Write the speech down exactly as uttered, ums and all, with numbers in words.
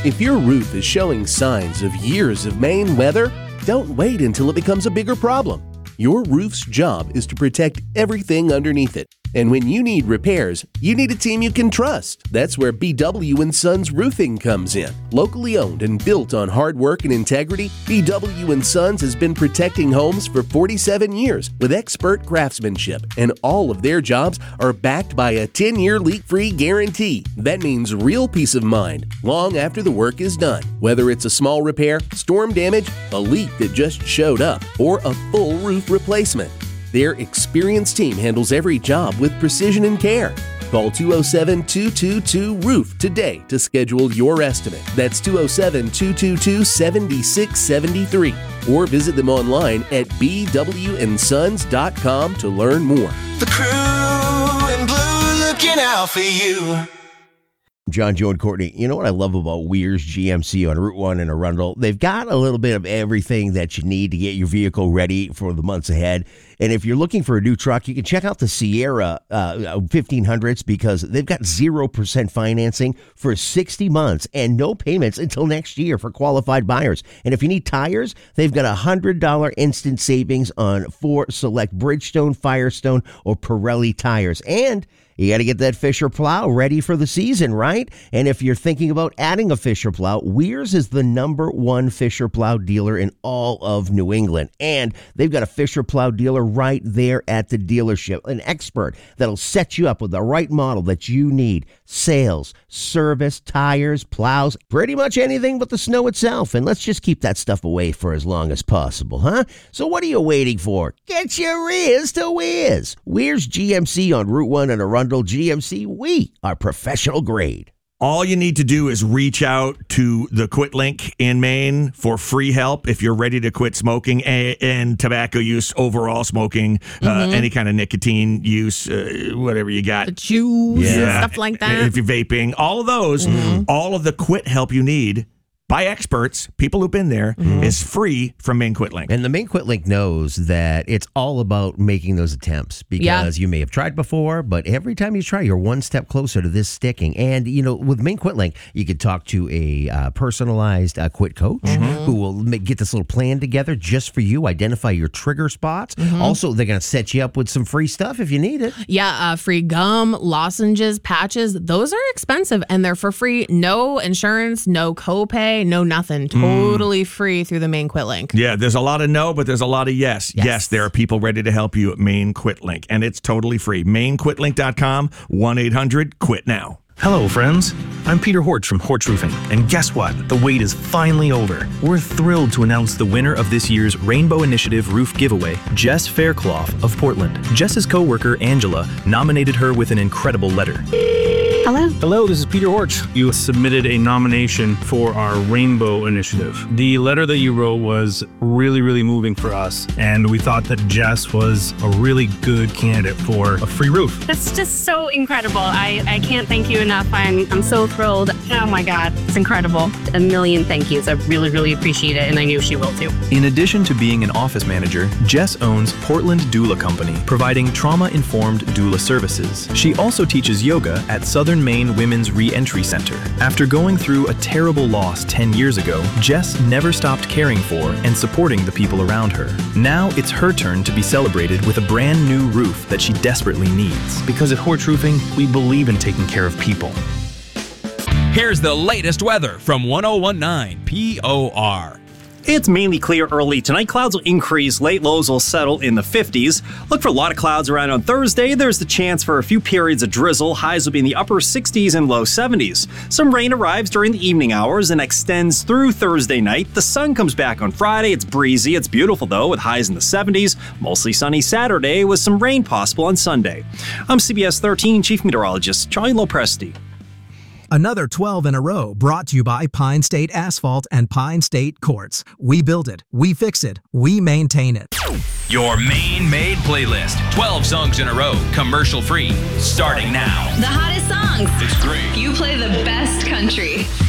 If your roof is showing signs of years of Maine weather, don't wait until it becomes a bigger problem. Your roof's job is to protect everything underneath it. And when you need repairs, you need a team you can trust. That's where B W and Sons Roofing comes in. Locally owned and built on hard work and integrity, B W and Sons has been protecting homes for forty-seven years with expert craftsmanship, and all of their jobs are backed by a ten-year leak-free guarantee. That means real peace of mind long after the work is done. Whether it's a small repair, storm damage, a leak that just showed up, or a full roof replacement, their experienced team handles every job with precision and care. Call two oh seven, two two two, roof today to schedule your estimate. That's two oh seven, two two two, seven six seven three. Or visit them online at b w and sons dot com to learn more. The crew in blue looking out for you. John, Joe, and Courtney, you know what I love about Weir's G M C on Route one in Arundel? They've got a little bit of everything that you need to get your vehicle ready for the months ahead. And if you're looking for a new truck, you can check out the Sierra uh, fifteen hundreds because they've got zero percent financing for sixty months and no payments until next year for qualified buyers. And if you need tires, they've got a one hundred dollars instant savings on four select Bridgestone, Firestone, or Pirelli tires. And you got to get that Fisher plow ready for the season, right? And if you're thinking about adding a Fisher plow, Weir's is the number one Fisher plow dealer in all of New England. And they've got a Fisher plow dealer right there at the dealership, an expert that'll set you up with the right model that you need. Sales, service, tires, plows, pretty much anything but the snow itself. And let's just keep that stuff away for as long as possible, huh? So what are you waiting for? Get your ears to Weir's. Weir's G M C on Route one in Arundel. G M C, we are professional grade. All you need to do is reach out to the Quit Link in Maine for free help if you're ready to quit smoking and, and tobacco use, overall smoking, mm-hmm. uh, any kind of nicotine use, uh, whatever you got. The chews, yeah. Stuff like that. If you're vaping, all of those, mm-hmm. all of the quit help you need by experts, people who've been there, mm-hmm. is free from Maine Quit Link. And the Maine Quit Link knows that it's all about making those attempts because yeah. you may have tried before, but every time you try, you're one step closer to this sticking. And, you know, with Maine Quit Link, you can talk to a uh, personalized uh, quit coach mm-hmm. who will make, get this little plan together just for you, identify your trigger spots. Mm-hmm. Also, they're going to set you up with some free stuff if you need it. Yeah, uh, free gum, lozenges, patches. Those are expensive, and they're for free. No insurance, no copay. No nothing. Totally mm. free through the Maine Quit Link. Yeah, there's a lot of no, but there's a lot of yes. Yes, yes there are people ready to help you at Maine Quit Link, and it's totally free. Maine Quit Link dot com, one eight hundred quit now. Hello, friends. I'm Peter Horch from Horch Roofing, and guess what? The wait is finally over. We're thrilled to announce the winner of this year's Rainbow Initiative Roof Giveaway, Jess Faircloth of Portland. Jess's coworker, Angela, nominated her with an incredible letter. Hello. Hello, this is Peter Horch. You submitted a nomination for our Rainbow Initiative. The letter that you wrote was really, really moving for us, and we thought that Jess was a really good candidate for a free roof. That's just so incredible. I, I can't thank you enough. I'm I'm so thrilled. Oh my God, it's incredible. A million thank yous. I really, really appreciate it, and I knew she will too. In addition to being an office manager, Jess owns Portland Doula Company, providing trauma-informed doula services. She also teaches yoga at Southern Maine Women's Re-Entry Center. After going through a terrible loss ten years ago, Jess never stopped caring for and supporting the people around her. Now it's her turn to be celebrated with a brand new roof that she desperately needs. Because at Horch Roofing, we believe in taking care of people. Here's the latest weather from one oh one point nine P O R. It's mainly clear early tonight. Clouds will increase. Late lows will settle in the fifties. Look for a lot of clouds around on Thursday. There's the chance for a few periods of drizzle. Highs will be in the upper sixties and low seventies. Some rain arrives during the evening hours and extends through Thursday night. The sun comes back on Friday. It's breezy. It's beautiful, though, with highs in the seventies. Mostly sunny Saturday with some rain possible on Sunday. I'm C B S thirteen Chief Meteorologist Charlie Lopresti. Another twelve in a row brought to you by Pine State Asphalt and Pine State Quartz. We build it, we fix it, we maintain it. Your Maine-made playlist. twelve songs in a row, commercial free, starting now. The hottest songs. It's great. You play the best country.